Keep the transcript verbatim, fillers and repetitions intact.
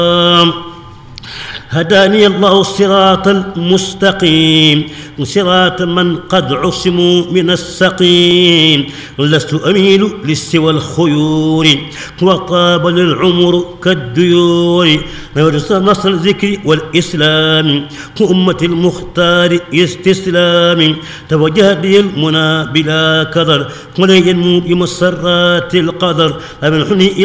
هداني الله الصراط المستقيم صراط من قد عصموا من السقيم لست أميل للسوى الخيور وطاب للعمر كالديور نرجس نصر الذكر والإسلام كأمة المختار استسلام توجه بي المنى بلا كدر ولن ينمو بمسرات القدر أمنحني